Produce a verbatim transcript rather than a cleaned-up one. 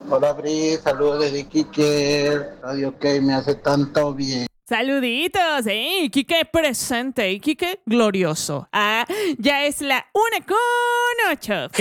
Hola, Bri, saludos desde Iquique. Radio OK me hace tanto bien. Saluditos, ¿eh? Iquique presente, Iquique glorioso. Ah, ya es la una con ocho.